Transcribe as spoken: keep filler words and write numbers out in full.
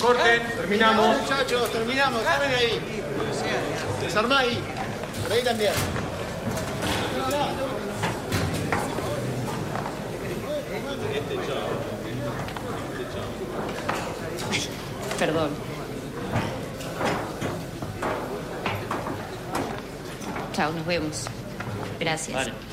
corten, terminamos. Muchachos, terminamos, ¿saben ahí? Desarmá ahí. Por ahí también. Perdón. Chao, nos vemos. Gracias. Vale.